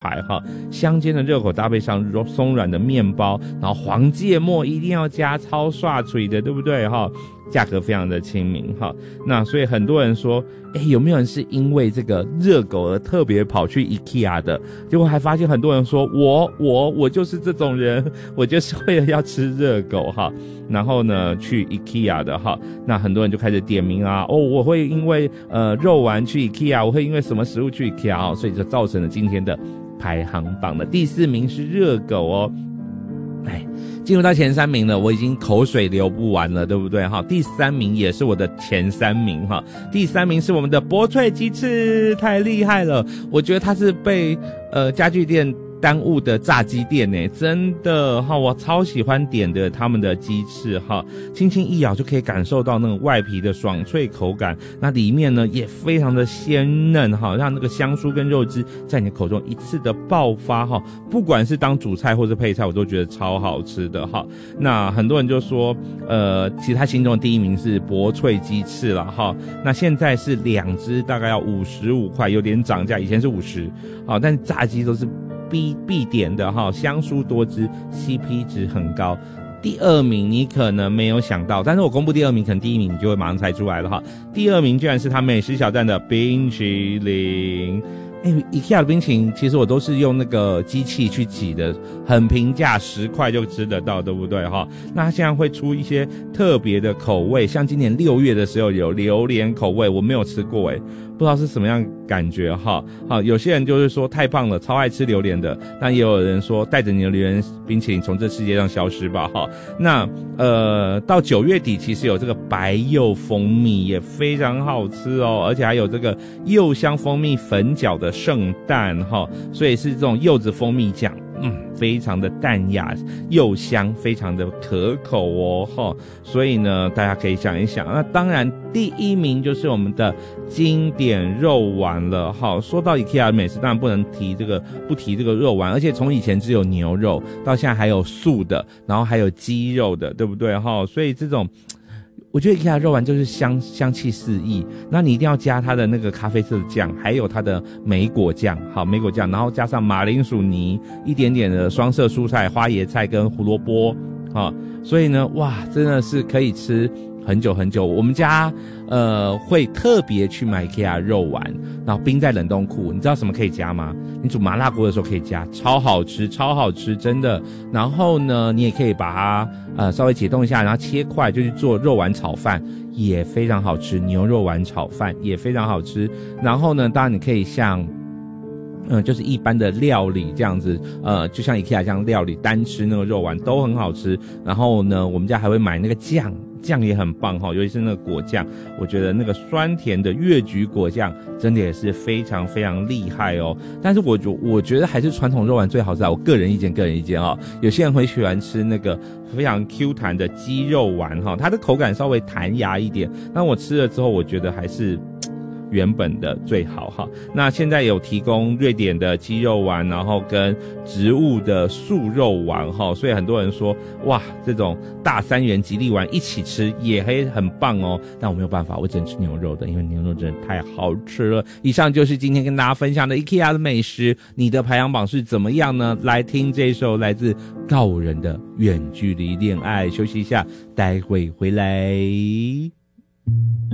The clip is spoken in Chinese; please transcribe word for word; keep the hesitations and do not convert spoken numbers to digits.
排哈，香煎的热狗搭配上松软的面包，然后黄芥末一定要加，超刷嘴的，对不对哈？价格非常的亲民哈。那所以很多人说，哎，有没有人是因为这个热狗而特别跑去 IKEA 的？结果还发现很多人说，我我我就是这种人，我就是为了要吃热狗哈，然后呢去 IKEA 的哈。那很多人就开始点名啊，哦，我会因为呃肉丸去 IKEA， 我会因为什么食物去 IKEA 啊，所以就造成了今天的排行榜的第四名是热狗哦。哎，进入到前三名了，我已经口水流不完了，对不对哈？第三名也是我的前三名哈。第三名是我们的薄脆鸡翅，太厉害了！我觉得它是被呃家具店耽误的炸鸡店呢，真的哈，我超喜欢点的他们的鸡翅哈，轻轻一咬就可以感受到那个外皮的爽脆口感，那里面呢也非常的鲜嫩哈，让那个香酥跟肉汁在你的口中一次的爆发哈，不管是当主菜或是配菜，我都觉得超好吃的哈。那很多人就说，呃，其实他心中的第一名是薄脆鸡翅啦哈，那现在是两只大概要五十五块，有点涨价，以前是五十，好，但是炸鸡都是必必点的哈，香酥多汁 ，C P 值很高。第二名你可能没有想到，但是我公布第二名，可能第一名你就会马上猜出来了哈。第二名居然是他美食小站的冰淇淋。哎 ，IKEA 的冰淇淋其实我都是用那个机器去挤的，很平价，十块就吃得到，对不对哈？那它现在会出一些特别的口味，像今年六月的时候有榴莲口味，我没有吃过哎，不知道是什么样感觉哈。好，有些人就是说太棒了，超爱吃榴莲的，那也有人说带着你的榴莲冰淇淋从这世界上消失吧哈。那呃，到九月底其实有这个白柚蜂蜜也非常好吃哦，而且还有这个柚香蜂蜜粉饺的圣诞哈，所以是这种柚子蜂蜜酱，嗯，非常的淡雅柚香，非常的可口哦哈。所以呢，大家可以想一想。那当然，第一名就是我们的经典肉丸了哈。说到 IKEA 美食，当然不能提这个，不提这个肉丸，而且从以前只有牛肉，到现在还有素的，然后还有鸡肉的，对不对哈？所以这种。我觉得 IKEA 肉丸就是香香气四溢，那你一定要加它的那个咖啡色的酱，还有它的莓果酱，好，莓果酱，然后加上马铃薯泥，一点点的双色蔬菜，花椰菜跟胡萝卜，好，所以呢，哇，真的是可以吃很久很久。我们家呃会特别去买 IKEA 肉丸，然后冰在冷冻库。你知道什么可以加吗？你煮麻辣锅的时候可以加，超好吃，超好吃，真的。然后呢，你也可以把它呃稍微解冻一下，然后切块就去做肉丸炒饭，也非常好吃。牛肉丸炒饭也非常好吃。然后呢，当然你可以像。嗯，就是一般的料理这样子，呃，就像 IKEA 这样料理，单吃那个肉丸都很好吃。然后呢，我们家还会买那个酱，酱也很棒哈，尤其是那个果酱，我觉得那个酸甜的越橘果酱真的也是非常非常厉害哦。但是我觉我觉得还是传统肉丸最好吃啊，我个人意见，个人意见哦。有些人会喜欢吃那个非常 Q 弹的鸡肉丸哈，它的口感稍微弹牙一点，但我吃了之后，我觉得还是。原本的最好哈，那现在有提供瑞典的鸡肉丸，然后跟植物的素肉丸哈，所以很多人说哇，这种大三元吉利丸一起吃也会很棒哦。但我没有办法，我只能吃牛肉的，因为牛肉真的太好吃了。以上就是今天跟大家分享的 IKEA 的美食，你的排行榜是怎么样呢？来听这首来自告人的远距离恋爱，休息一下，待会回来。